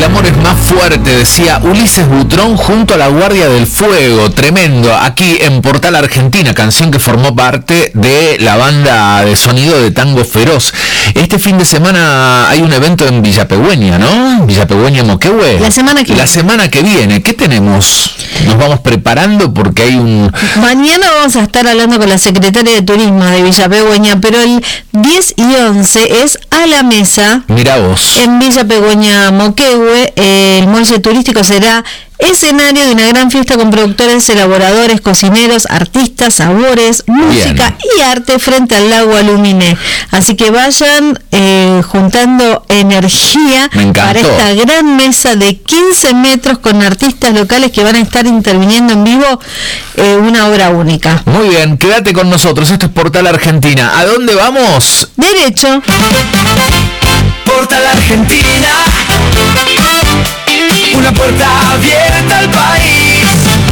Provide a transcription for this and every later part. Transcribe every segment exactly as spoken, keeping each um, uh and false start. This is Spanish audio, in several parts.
El amor es más fuerte, decía Ulises Butrón junto a la Guardia del Fuego. Tremendo, aquí en Portal Argentina, canción que formó parte de la banda de sonido de Tango Feroz. Este fin de semana hay un evento en Villa Pegüeña, ¿no? Villa Pegüeña, Moquehue. La semana que La viene. semana que viene. ¿Qué tenemos? Nos vamos preparando porque hay un... Mañana vamos a estar hablando con la secretaria de Turismo de Villa Pegüeña, pero el diez y once es a la mesa. Mirá vos. En Villa Pegüeña, Moquehue. Eh, el muelle turístico será escenario de una gran fiesta con productores, elaboradores, cocineros, artistas, sabores, música Bien. y arte frente al lago Aluminé. Así que vayan eh, juntando energía para esta gran mesa de quince metros con artistas locales que van a estar interviniendo en vivo eh, una obra única. Muy bien, quédate con nosotros. Esto es Portal Argentina. ¿A dónde vamos? Derecho. Portal Argentina, una puerta abierta al país,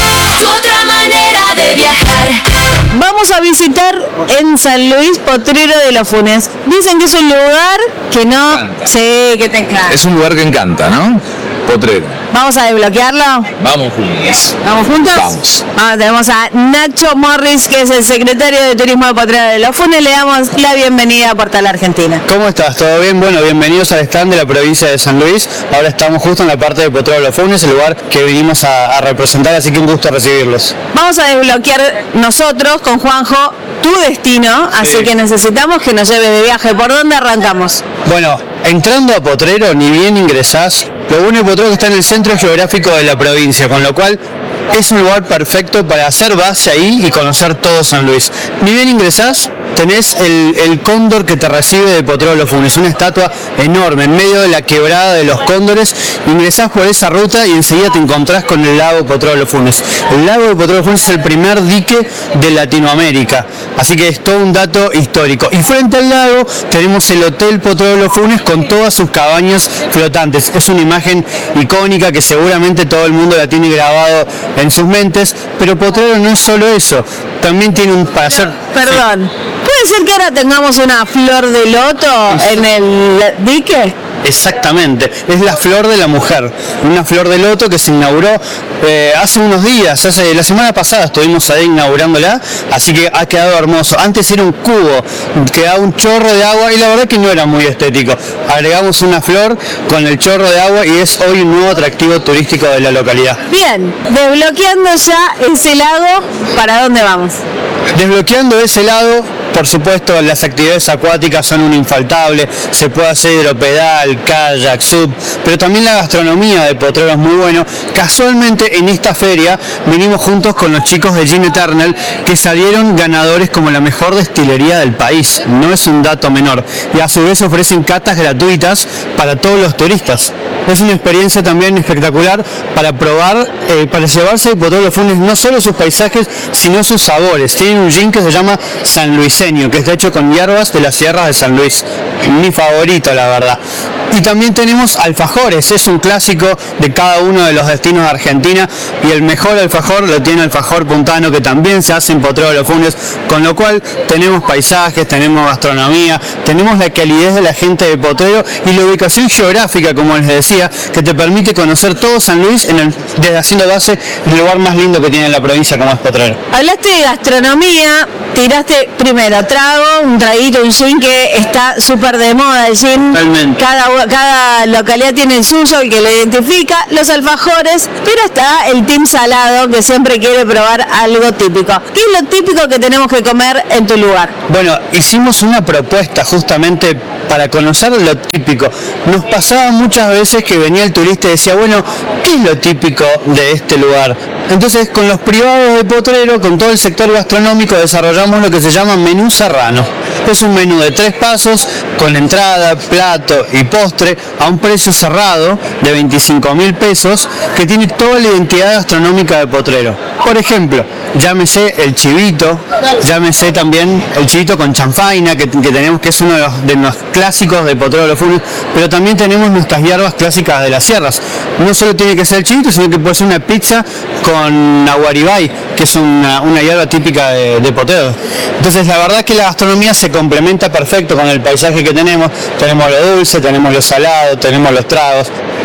otra manera de viajar. Vamos a visitar en San Luis Potrero de los Funes. Dicen que es un lugar que no... Encanta. Sí, que te encanta. Es un lugar que encanta, ¿no? Potrero. ¿Vamos a desbloquearlo? Vamos juntos. ¿Vamos juntos? Vamos. Ah, tenemos a Nacho Morris, que es el secretario de Turismo de Potrero de los Funes. Le damos la bienvenida a Portal Argentina. ¿Cómo estás? ¿Todo bien? Bueno, bienvenidos al stand de la provincia de San Luis. Ahora estamos justo en la parte de Potrero de los Funes, el lugar que vinimos a, a representar, así que un gusto recibirlos. Vamos a desbloquear nosotros con Juanjo tu destino, así Sí. que necesitamos que nos lleve de viaje. ¿Por dónde arrancamos? Bueno, entrando a Potrero, ni bien ingresás, lo bueno de Potrero es que está en el centro geográfico de la provincia, con lo cual es un lugar perfecto para hacer base ahí y conocer todo San Luis. Ni bien ingresás, tenés el, el cóndor que te recibe de Potrero de los Funes, una estatua enorme en medio de la quebrada de los cóndores. Ingresás por esa ruta y enseguida te encontrás con el lago Potrero de los Funes. El lago de Potrero de los Funes es el primer dique de Latinoamérica, así que es todo un dato histórico. Y frente al lago tenemos el Hotel Potrero de los Funes con todas sus cabañas flotantes. Es una imagen icónica que seguramente todo el mundo la tiene grabado en sus mentes, pero Potrero no es solo eso, también tiene un para hacer... Perdón, ¿puede ser que ahora tengamos una flor de loto en el dique? Exactamente, es la flor de la mujer, una flor de loto que se inauguró eh, hace unos días, hace la semana pasada estuvimos ahí inaugurándola, así que ha quedado hermoso. Antes era un cubo, quedaba un chorro de agua y la verdad que no era muy estético. Agregamos una flor con el chorro de agua y es hoy un nuevo atractivo turístico de la localidad. Bien, desbloqueando ya ese lago, ¿para dónde vamos? Desbloqueando ese lado, por supuesto las actividades acuáticas son un infaltable, se puede hacer hidropedal, kayak, sub, pero también la gastronomía de Potrero es muy bueno. Casualmente en esta feria vinimos juntos con los chicos de Gin Eternal que salieron ganadores como la mejor destilería del país, no es un dato menor, y a su vez ofrecen catas gratuitas para todos los turistas. Es una experiencia también espectacular para probar, eh, para llevarse de Potrero de los Funes no solo sus paisajes, sino sus sabores. Tienen un gin que se llama San Luiseño, que está hecho con hierbas de las sierras de San Luis. Mi favorito, la verdad. Y también tenemos alfajores, es un clásico de cada uno de los destinos de Argentina, y el mejor alfajor lo tiene Alfajor Puntano, que también se hace en Potrero de los Funes, con lo cual tenemos paisajes, tenemos gastronomía, tenemos la calidez de la gente de Potrero y la ubicación geográfica, como les decía, que te permite conocer todo San Luis en el, desde haciendo base el lugar más lindo que tiene la provincia, como es Potrero. Hablaste de gastronomía, tiraste primero trago, un traguito, un gin que está súper de moda, el gin. Totalmente. Cada, cada localidad tiene el suyo, el que lo identifica, los alfajores, pero está el team salado que siempre quiere probar algo típico. ¿Qué es lo típico que tenemos que comer en tu lugar? Bueno, hicimos una propuesta justamente para conocer lo típico. Nos pasaba muchas veces que venía el turista y decía, bueno, ¿qué es lo típico de este lugar? Entonces, con los privados de Potrero, con todo el sector gastronómico, desarrollamos lo que se llama menú serrano. Es un menú de tres pasos, con entrada, plato y postre, a un precio cerrado de veinticinco mil pesos, que tiene toda la identidad gastronómica de Potrero. Por ejemplo, llámese el chivito, llámese también el chivito con chanfaina, que, que tenemos, que es uno de los, de los clásicos de Potrero de los Funes, pero también tenemos nuestras hierbas clásicas de las sierras. No solo tiene que ser el chivito, sino que puede ser una pizza con aguaribay, que es una, una hierba típica de, de Potrero. Entonces la verdad es que la gastronomía se complementa perfecto con el paisaje que tenemos. Tenemos lo dulce, tenemos lo salado, tenemos los tragos.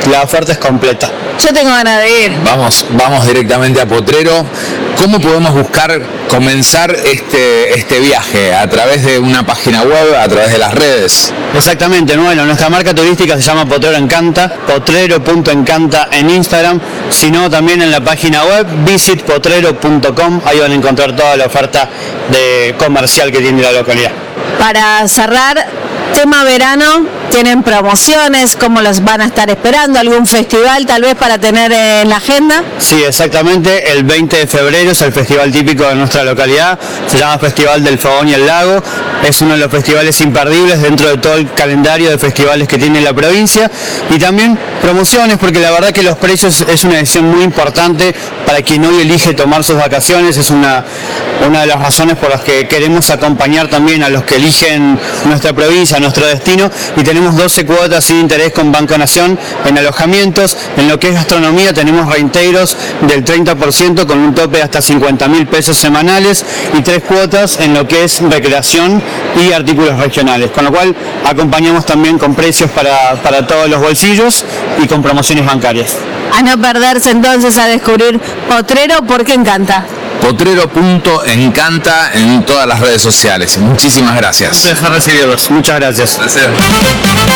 la oferta es completa. Yo tengo ganas de ir. Vamos, vamos directamente a Potrero. ¿Cómo podemos buscar, comenzar este, este viaje? ¿A través de una página web, a través de las redes? Exactamente, bueno, nuestra marca turística se llama Potrero Encanta, potrero punto encanta en Instagram, sino también en la página web visit potrero punto com, ahí van a encontrar toda la oferta de comercial que tiene la localidad. Para cerrar, tema verano, ¿tienen promociones? ¿Cómo los van a estar esperando? ¿Algún festival tal vez para tener en la agenda? Sí, exactamente, el veinte de febrero es el festival típico de nuestra localidad, se llama Festival del Fogón y el Lago, es uno de los festivales imperdibles dentro de todo el calendario de festivales que tiene la provincia, y también promociones, porque la verdad que los precios es una decisión muy importante para quien hoy elige tomar sus vacaciones, es una, una de las razones por las que queremos acompañar también a los que eligen nuestra provincia, nuestro destino, y tenemos doce cuotas sin interés con Banco Nación en alojamientos. En lo que es gastronomía tenemos reintegros del treinta por ciento con un tope de hasta cincuenta mil pesos semanales y tres cuotas en lo que es recreación y artículos regionales, con lo cual acompañamos también con precios para, para todos los bolsillos y con promociones bancarias. A no perderse entonces, a descubrir Potrero porque encanta. potrero punto encanta en todas las redes sociales. Muchísimas gracias. Dejar recibirlos. Muchas gracias. Gracias.